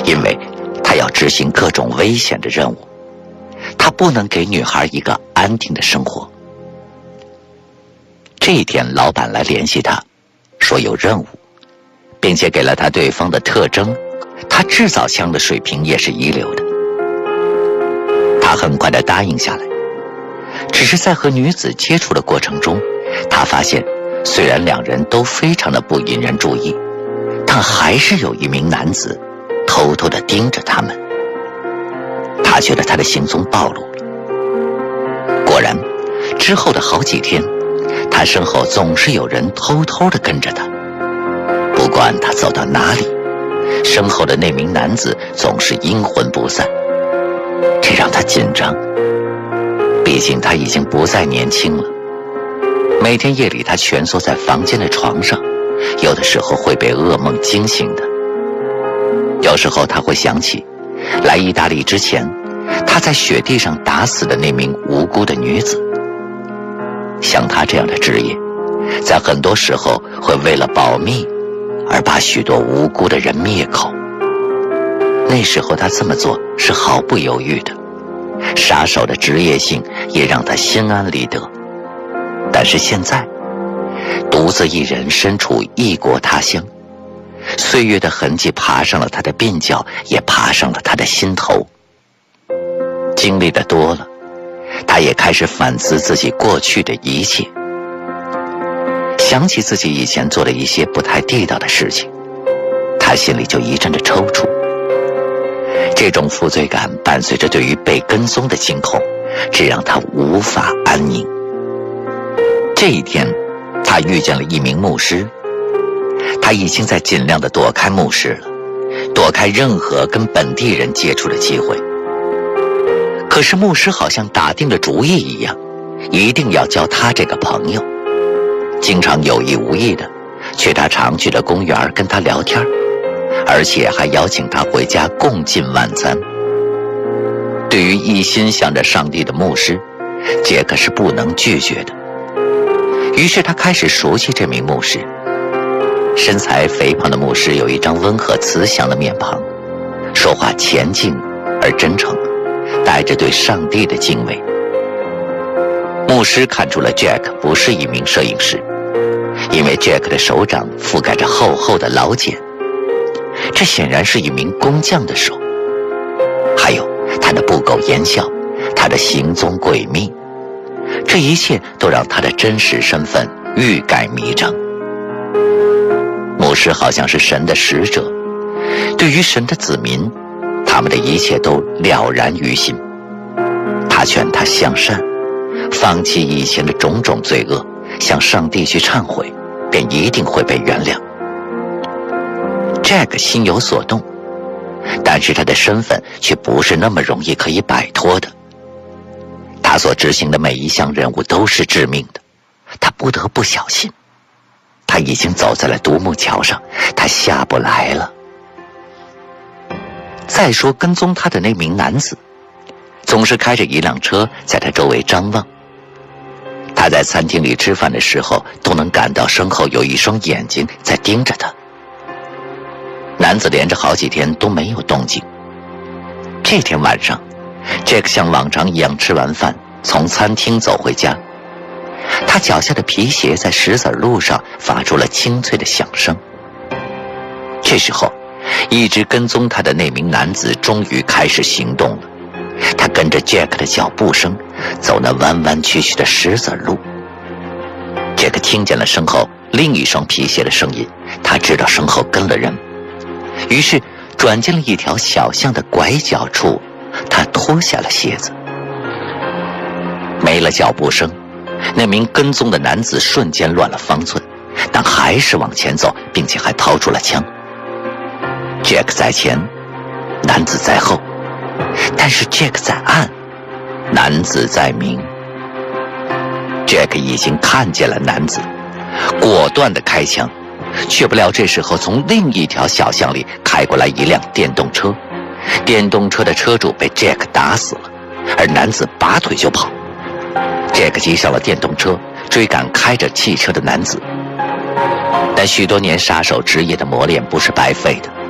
因为他要执行各种危险的任务，他不能给女孩一个安定的生活。这一天，老板来联系他，说有任务，并且给了他对方的特征，他制造枪的水平也是一流的。他很快地答应下来，只是在和女子接触的过程中，他发现虽然两人都非常的不引人注意，但还是有一名男子偷偷地盯着他们。他觉得他的行踪暴露了。果然，之后的好几天，他身后总是有人偷偷地跟着他。不管他走到哪里，身后的那名男子总是阴魂不散，这让他紧张。毕竟他已经不再年轻了。每天夜里，他蜷缩在房间的床上，有的时候会被噩梦惊醒的。有时候他会想起来意大利之前，他在雪地上打死的那名无辜的女子。像他这样的职业，在很多时候会为了保密而把许多无辜的人灭口。那时候他这么做是毫不犹豫的，杀手的职业性也让他心安理得。但是现在，独自一人身处异国他乡，岁月的痕迹爬上了他的鬓角，也爬上了他的心头。经历的多了，他也开始反思自己过去的一切，想起自己以前做的一些不太地道的事情，他心里就一阵的抽搐。这种负罪感伴随着对于被跟踪的惊恐，这让他无法安宁。这一天，他遇见了一名牧师，他已经在尽量的躲开牧师了，躲开任何跟本地人接触的机会。可是牧师好像打定了主意一样，一定要交他这个朋友，经常有意无意的去他常去的公园跟他聊天，而且还邀请他回家共进晚餐。对于一心向着上帝的牧师，杰克是不能拒绝的。于是他开始熟悉这名牧师。身材肥胖的牧师有一张温和慈祥的面庞，说话前进而真诚，带着对上帝的敬畏。牧师看出了 Jack 不是一名摄影师，因为 Jack 的手掌覆盖着厚厚的老茧，这显然是一名工匠的手。还有他的不苟言笑，他的行踪诡秘，这一切都让他的真实身份愈改弥彰。牧师好像是神的使者，对于神的子民，他们的一切都了然于心。他劝他向善，放弃以前的种种罪恶，向上帝去忏悔，便一定会被原谅。Jack 心有所动，但是他的身份却不是那么容易可以摆脱的。他所执行的每一项任务都是致命的，他不得不小心。他已经走在了独木桥上，他下不来了。再说跟踪他的那名男子，总是开着一辆车在他周围张望。他在餐厅里吃饭的时候，都能感到身后有一双眼睛在盯着他。男子连着好几天都没有动静。这天晚上， Jack 像往常一样吃完饭，从餐厅走回家。他脚下的皮鞋在石子路上发出了清脆的响声。这时候，一直跟踪他的那名男子终于开始行动了。他跟着 Jack 的脚步声走那弯弯曲曲的石子路。Jack 听见了身后另一双皮鞋的声音，他知道身后跟了人，于是转进了一条小巷的拐角处，他脱下了鞋子。没了脚步声，那名跟踪的男子瞬间乱了方寸，但还是往前走，并且还掏出了枪。Jack 在前，男子在后，但是 Jack 在暗，男子在明。Jack 已经看见了男子，果断地开枪，却不料这时候从另一条小巷里开过来一辆电动车，电动车的车主被 Jack 打死了，而男子拔腿就跑。Jack 骑上了电动车，追赶开着汽车的男子。但许多年杀手职业的磨练不是白费的，